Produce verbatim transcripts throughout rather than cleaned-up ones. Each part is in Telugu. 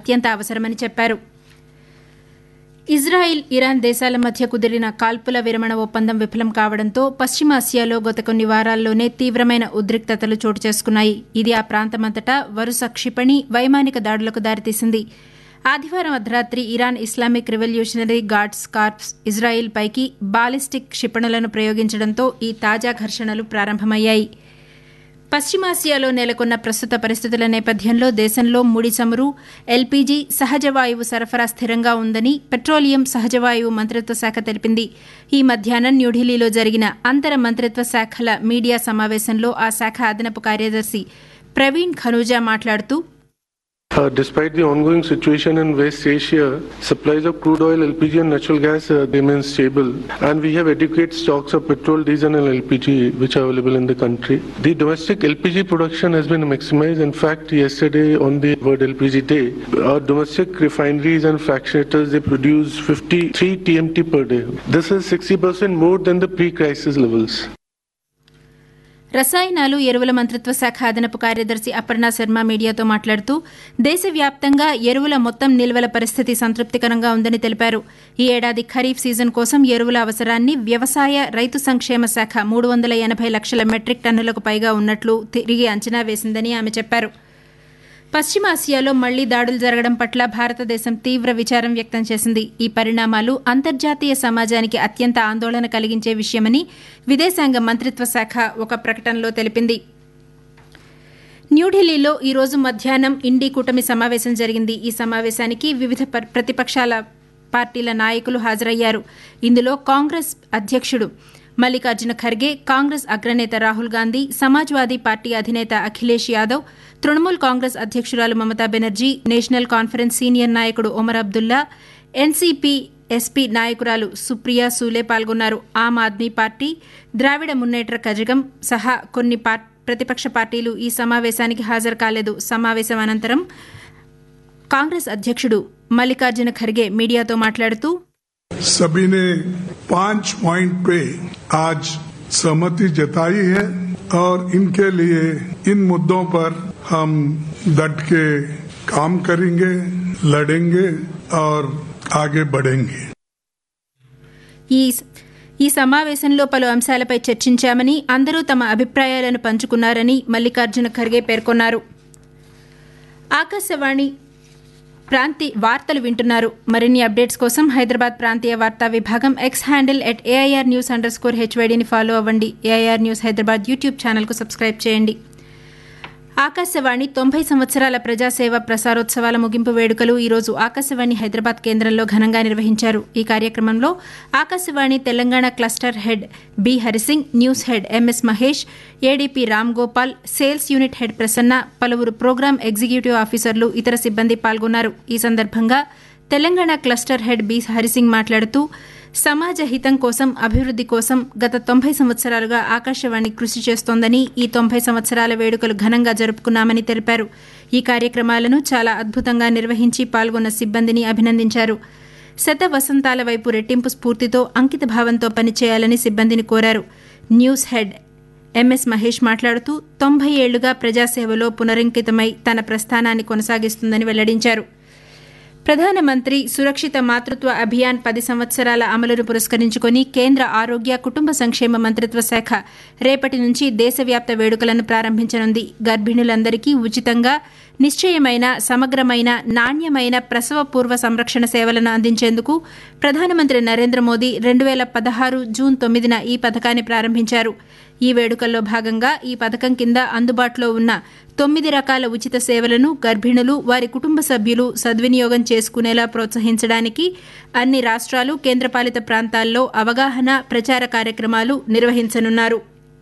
అత్యంత అవసరమని చెప్పారు. ఇజ్రాయిల్ ఇరాన్ దేశాల మధ్య కుదిరిన కాల్పుల విరమణ ఒప్పందం విఫలం కావడంతో పశ్చిమాసియాలో గత కొన్ని వారాల్లోనే తీవ్రమైన ఉద్రిక్తతలు చోటు చేసుకున్నాయి. ఇది ఆ ప్రాంతమంతటా వరుస క్షిపణి వైమానిక దాడులకు దారితీసింది. ఆదివారం అర్ధరాత్రి Iran Islamic revolutionary guards corps Israel పైకి బాలిస్టిక్ క్షిపణులను ప్రయోగించడంతో ఈ తాజా ఘర్షణలు ప్రారంభమయ్యాయి. పశ్చిమాసియాలో నెలకొన్న ప్రస్తుత పరిస్థితుల నేపథ్యంలో దేశంలో ముడి చమురు, ఎల్పీజీ, సహజవాయువు సరఫరా స్థిరంగా ఉందని పెట్రోలియం సహజవాయువు మంత్రిత్వ శాఖ తెలిపింది. ఈ మధ్యాహ్నం న్యూఢిల్లీలో జరిగిన అంతర మంత్రిత్వ శాఖల మీడియా సమావేశంలో ఆ శాఖ అదనపు కార్యదర్శి ప్రవీణ్ ఖనూజా మాట్లాడుతూ, Uh, despite the ongoing situation in West Asia, supplies of crude oil, L P G and natural gas uh, remain stable, and we have adequate stocks of petrol, diesel and L P G which are available in the country. The domestic L P G production has been maximized. In fact, yesterday on the World L P G Day, our domestic refineries and fractionators, they produce fifty-three T M T per day. This is sixty percent more than the pre-crisis levels. రసాయనాలు, ఎరువుల మంత్రిత్వ శాఖ అదనపు కార్యదర్శి అపర్ణ శర్మ మీడియాతో మాట్లాడుతూ దేశవ్యాప్తంగా ఎరువుల మొత్తం నిల్వల పరిస్థితి సంతృప్తికరంగా ఉందని తెలిపారు. ఈ ఏడాది ఖరీఫ్ సీజన్ కోసం ఎరువుల అవసరాన్ని వ్యవసాయ, రైతు సంక్షేమ శాఖ మూడు వందల ఎనభై లక్షల మెట్రిక్ టన్నులకు పైగా ఉన్నట్లు తిరిగి అంచనా వేసిందని ఆమె చెప్పారు. పశ్చిమాసియాలో మళ్లీ దాడులు జరగడం పట్ల భారతదేశం తీవ్ర విచారం వ్యక్తం చేసింది. ఈ పరిణామాలు అంతర్జాతీయ సమాజానికి అత్యంత ఆందోళన కలిగించే విషయమని విదేశాంగ మంత్రిత్వ శాఖ ఒక ప్రకటనలో తెలిపింది. న్యూఢిల్లీలో ఈ రోజు మధ్యాహ్నం ఇండీ కూటమి సమావేశం జరిగింది. ఈ సమావేశానికి వివిధ ప్రతిపక్షాల పార్టీల నాయకులు హాజరయ్యారు. ఇందులో కాంగ్రెస్ అధ్యక్షుడు మల్లికార్జున ఖర్గే, కాంగ్రెస్ అగ్రనేత రాహుల్ గాంధీ, సమాజ్వాదీ పార్టీ అధినేత అఖిలేష్ యాదవ్, తృణమూల్ కాంగ్రెస్ అధ్యక్షురాలు Mamata Banerjee, national conference senior నాయకుడు ఒమర్ అబ్దుల్లా, ఎన్సీపీ ఎస్పీ నాయకురాలు సుప్రియా సూలే పాల్గొన్నారు. ఆమ్ ఆద్మీ పార్టీ, ద్రావిడ మున్నేట్ర కజగం సహా కొన్ని ప్రతిపక్ష పార్టీలు ఈ సమావేశానికి హాజరు కాలేదు. సమావేశం అనంతరం కాంగ్రెస్ అధ్యక్షుడు మల్లికార్జున ఖర్గే మీడియాతో మాట్లాడుతూ, सभी ने पांच पॉइंट पे आज सहमति जताई है और इनके लिए इन मुद्दों पर हम डट के काम करेंगे, लड़ेंगे और आगे बढ़ेंगे. ఈ సమావేశంలో పలు అంశాలపై చర్చించామని, అందరూ తమ అభిప్రాయాలను పంచుకున్నారని మల్లికార్జున ఖర్గే పేర్కొన్నారు. ఆకాశవాణి ప్రాంతీయ వార్తలు వింటున్నారు. మరిన్ని అప్డేట్స్ కోసం హైదరాబాద్ ప్రాంతీయ వార్తా విభాగం X handle at AIR news under score హెచ్వైడీని follow అవ్వండి. ఏఐఆర్ న్యూస్ హైదరాబాద్ యూట్యూబ్ ఛానల్కు సబ్స్క్రైబ్ చేయండి. ఆకాశవాణి తొంభై సంవత్సరాల ప్రజాసేవ ప్రసారోత్సవాల ముగింపు వేడుకలు ఈరోజు ఆకాశవాణి హైదరాబాద్ కేంద్రంలో ఘనంగా నిర్వహించారు. ఈ కార్యక్రమంలో Akashvani Telangana cluster head B Hari Singh, news head MS Mahesh, ADP Ram Gopal, sales unit head Prasanna, పలువురు ప్రోగ్రాం ఎగ్జిక్యూటివ్ ఆఫీసర్లు, ఇతర సిబ్బంది పాల్గొన్నారు. ఈ సందర్భంగా Telangana cluster head B Hari Singh మాట్లాడుతూ, సమాజ హితం కోసం, అభివృద్ది కోసం గత తొంభై సంవత్సరాలుగా ఆకాశవాణి కృషి చేస్తోందని, ఈ తొంభై సంవత్సరాల వేడుకలు ఘనంగా జరుపుకున్నామని తెలిపారు. ఈ కార్యక్రమాలను చాలా అద్భుతంగా నిర్వహించి పాల్గొన్న సిబ్బందిని అభినందించారు. శత వసంతాల వైపు రెట్టింపు స్ఫూర్తితో, అంకిత భావంతో పనిచేయాలని సిబ్బందిని కోరారు. న్యూస్ హెడ్ ఎంఎస్ మహేష్ మాట్లాడుతూ, తొంభై ఏళ్లుగా ప్రజాసేవలో పునరంకితమై తన ప్రస్థానాన్ని కొనసాగిస్తుందని వెల్లడించారు. ప్రధానమంత్రి సురక్షిత మాతృత్వ అభియాన్ పది సంవత్సరాల అమలును పురస్కరించుకుని కేంద్ర ఆరోగ్య, కుటుంబ సంక్షేమ మంత్రిత్వ శాఖ రేపటి నుంచి దేశవ్యాప్త వేడుకలను ప్రారంభించనుంది. గర్భిణులందరికీ ఉచితంగా నిశ్చయమైన, సమగ్రమైన, నాణ్యమైన ప్రసవ పూర్వ సంరక్షణ సేవలను అందించేందుకు ప్రధానమంత్రి నరేంద్ర మోదీ రెండు వేల పదహారు జూన్ తొమ్మిదిన ఈ పథకాన్ని ప్రారంభించారు. ఈ వేడుకల్లో భాగంగా ఈ పథకం కింద అందుబాటులో ఉన్న తొమ్మిది రకాల ఉచిత సేవలను గర్భిణులు, వారి కుటుంబ సభ్యులు సద్వినియోగం చేసుకునేలా ప్రోత్సహించడానికి అన్ని రాష్ట్రాలు, కేంద్రపాలిత ప్రాంతాల్లో అవగాహన, ప్రచార కార్యక్రమాలు నిర్వహించనున్నారు.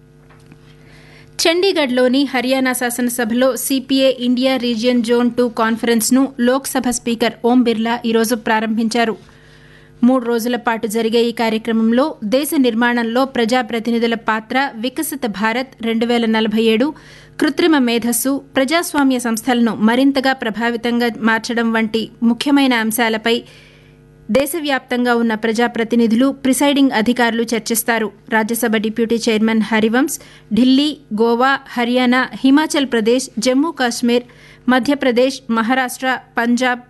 చండీగఢ్లోని హర్యానా శాసనసభలో CPI India region zone two కాన్ఫరెన్స్ను Lok Sabha speaker Om Birla ఈరోజు ప్రారంభించారు. మూడు రోజుల పాటు జరిగే ఈ కార్యక్రమంలో దేశ నిర్మాణంలో ప్రజాప్రతినిధుల పాత్ర, వికసిత భారత్ రెండు వేల నలభై ఏడు, కృత్రిమ మేధస్సు, ప్రజాస్వామ్య సంస్థలను మరింతగా ప్రభావితంగా మార్చడం వంటి ముఖ్యమైన అంశాలపై దేశవ్యాప్తంగా ఉన్న ప్రజాప్రతినిధులు, ప్రిసైడింగ్ అధికారులు చర్చిస్తారు. Rajya Sabha deputy chairman Harivansh Delhi, Goa, Haryana, Himachal Pradesh, Jammu Kashmir, Madhya Pradesh, Maharashtra, Punjab,